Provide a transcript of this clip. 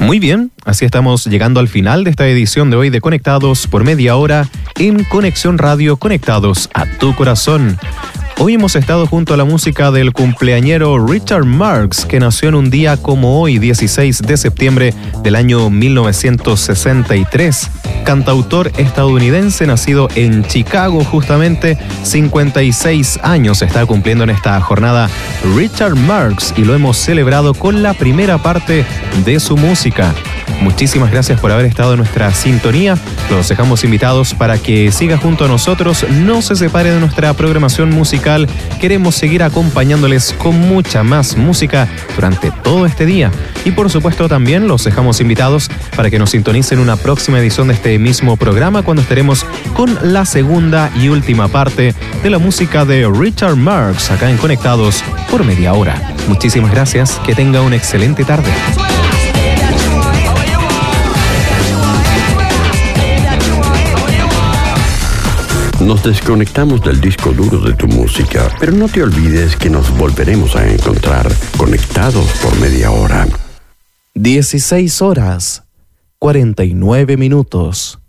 Muy bien, así estamos llegando al final de esta edición de hoy de Conectados por media hora en Conexión Radio, conectados a tu corazón. Hoy hemos estado junto a la música del cumpleañero Richard Marx, que nació en un día como hoy, 16 de septiembre del año 1963. Cantautor estadounidense nacido en Chicago, justamente 56 años está cumpliendo en esta jornada Richard Marx, y lo hemos celebrado con la primera parte de su música. Muchísimas gracias por haber estado en nuestra sintonía. Los dejamos invitados para que siga junto a nosotros. No se separe de nuestra programación musical. Queremos seguir acompañándoles con mucha más música durante todo este día. Y por supuesto también los dejamos invitados para que nos sintonicen una próxima edición de este mismo programa, cuando estaremos con la segunda y última parte de la música de Richard Marx acá en Conectados por media hora. Muchísimas gracias. Que tenga una excelente tarde. Nos desconectamos del disco duro de tu música, pero no te olvides que nos volveremos a encontrar conectados por media hora. 16 horas, 49 minutos.